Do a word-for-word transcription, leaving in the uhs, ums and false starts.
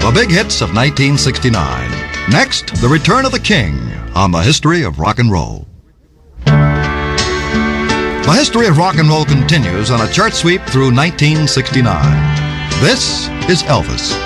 The big hits of nineteen sixty-nine. Next, the return of the King on the history of rock and roll. The history of rock and roll continues on a chart sweep through nineteen sixty-nine. This is Elvis.